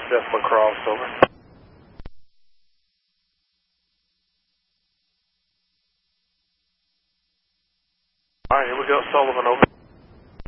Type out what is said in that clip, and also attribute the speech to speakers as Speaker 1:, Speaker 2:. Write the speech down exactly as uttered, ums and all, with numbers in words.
Speaker 1: Jeff LaCrosse, over. All right, here we go, Sullivan, over.